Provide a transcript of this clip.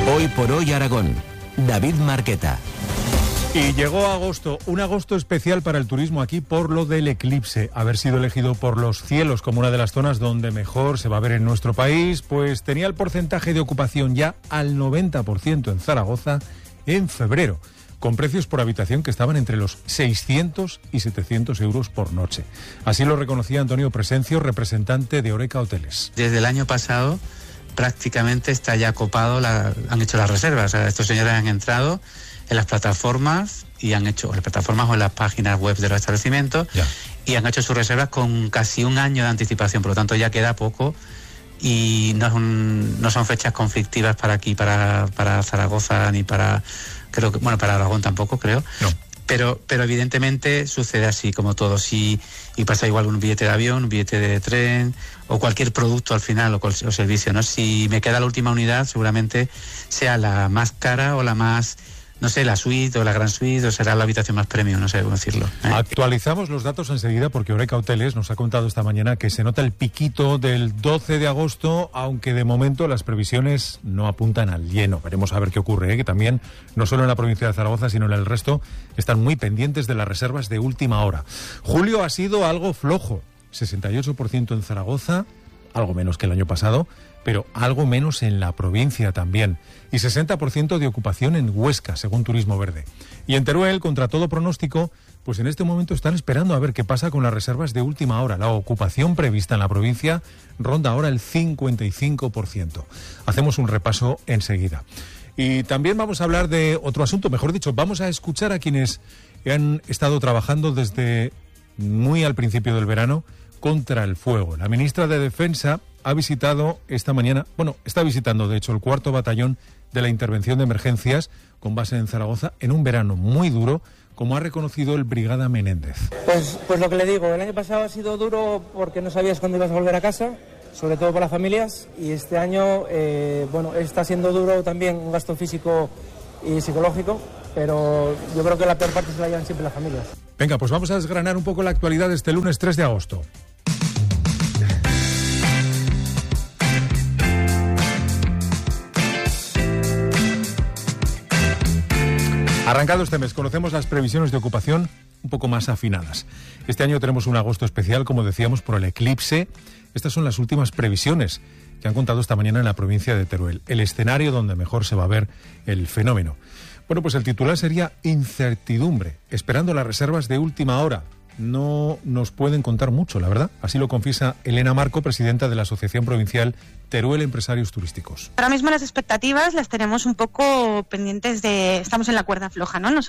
Hoy por hoy Aragón. David Marqueta. Y llegó agosto, un agosto especial para el turismo aquí por lo del eclipse. Haber sido elegido por los cielos como una de las zonas donde mejor se va a ver en nuestro país, pues tenía el porcentaje de ocupación ya al 90% en Zaragoza en febrero, con precios por habitación que estaban entre los 600 y 700 euros por noche. Así lo reconocía Antonio Presencio, representante de Oreca Hoteles. Desde el año pasado prácticamente está ya copado, han hecho las reservas. O sea, estos señores han entrado en las plataformas y han hecho, en las plataformas o en las páginas web de los establecimientos, y han hecho sus reservas con casi un año de anticipación. Por lo tanto, ya queda poco y no son fechas conflictivas para aquí, para Zaragoza, ni para, creo que, bueno, para Aragón tampoco, creo. No. Pero evidentemente sucede así como todo. Y pasa igual un billete de avión, un billete de tren o cualquier producto al final o servicio, ¿no? Si me queda la última unidad, seguramente sea la más cara o la más, no sé, la suite o la gran suite, o será la habitación más premium, no sé cómo decirlo. Actualizamos los datos enseguida porque Oreca Hoteles nos ha contado esta mañana que se nota el piquito del 12 de agosto, aunque de momento las previsiones no apuntan al lleno. Veremos a ver qué ocurre, que también, no solo en la provincia de Zaragoza, sino en el resto, están muy pendientes de las reservas de última hora. Julio ha sido algo flojo, 68% en Zaragoza, algo menos que el año pasado, pero algo menos en la provincia también. Y 60% de ocupación en Huesca, según Turismo Verde. Y en Teruel, contra todo pronóstico, pues en este momento están esperando a ver qué pasa con las reservas de última hora. La ocupación prevista en la provincia ronda ahora el 55%. Hacemos un repaso enseguida. Y también vamos a hablar de otro asunto, mejor dicho, vamos a escuchar a quienes han estado trabajando desde muy al principio del verano contra el fuego. La ministra de Defensa ha visitado esta mañana, está visitando de hecho el 4º batallón de la intervención de emergencias con base en Zaragoza en un verano muy duro, como ha reconocido el Brigada Menéndez. Pues lo que le digo, el año pasado ha sido duro porque no sabías cuándo ibas a volver a casa, sobre todo para las familias, y este año, está siendo duro también, un gasto físico y psicológico, pero yo creo que la peor parte se la llevan siempre las familias. Venga, pues vamos a desgranar un poco la actualidad de este lunes 3 de agosto. Arrancado este mes, conocemos las previsiones de ocupación un poco más afinadas. Este año tenemos un agosto especial, como decíamos, por el eclipse. Estas son las últimas previsiones que han contado esta mañana en la provincia de Teruel, el escenario donde mejor se va a ver el fenómeno. Bueno, pues el titular sería incertidumbre, esperando las reservas de última hora. No nos pueden contar mucho, la verdad. Así lo confiesa Elena Marco, presidenta de la Asociación Provincial Teruel Empresarios Turísticos. Ahora mismo las expectativas las tenemos un poco pendientes estamos en la cuerda floja, ¿no?